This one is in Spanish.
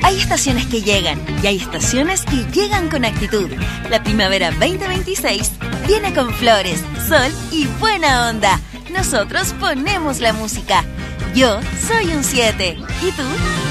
Hay estaciones que llegan y hay estaciones que llegan con actitud. La primavera 2026 viene con flores, sol y buena onda. Nosotros ponemos la música. Yo soy un 7. ¿Y tú?